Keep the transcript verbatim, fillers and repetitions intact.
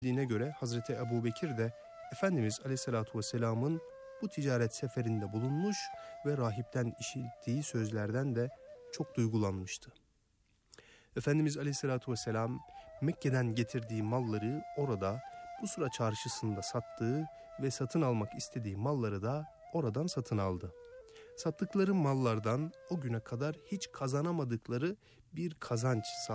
Dine göre Hazreti Ebubekir de Efendimiz Aleyhisselatü Vesselam'ın bu ticaret seferinde bulunmuş ve rahipten işittiği sözlerden de çok duygulanmıştı. Efendimiz Aleyhisselatü Vesselam Mekke'den getirdiği malları orada Busra çarşısında sattığı ve satın almak istediği malları da oradan satın aldı. Sattıkları mallardan o güne kadar hiç kazanamadıkları bir kazanç sağladı.